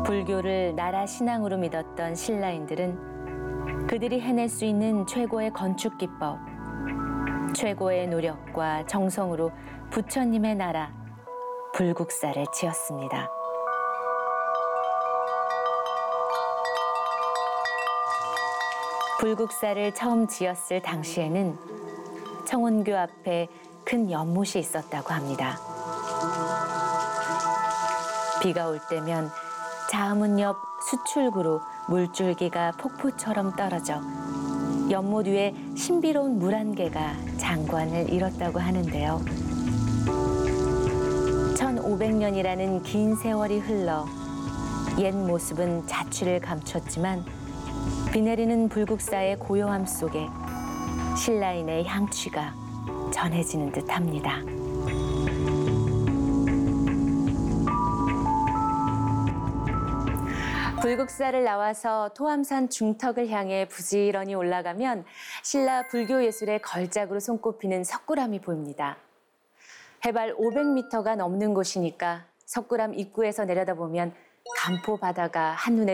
불교를 나라 신앙으로 믿었던 신라인들은 그들이 해낼 수 있는 최고의 건축 기법, 최고의 노력과 정성으로 부처님의 나라, 불국사를 지었습니다. 불국사를 처음 지었을 당시에는 청운교 앞에 큰 연못이 있었다고 합니다. 비가 올 때면 자문 옆 수출구로 물줄기가 폭포처럼 떨어져 연못 위에 신비로운 물 한 개가 장관을 이뤘다고 하는데요. 1500년이라는 긴 세월이 흘러 옛 모습은 자취를 감췄지만 비 내리는 불국사의 고요함 속에 신라인의 향취가 전해지는 듯합니다. 불국사를 나와서 토암산 중턱을 향해 부지런히 올라가면 신라 불교 예술의 걸작으로 손꼽히는 석굴암이 보입니다. 해발 500m가 넘는 곳이니까 석굴암 입구에서 내려다보면 간포 바다가 한눈에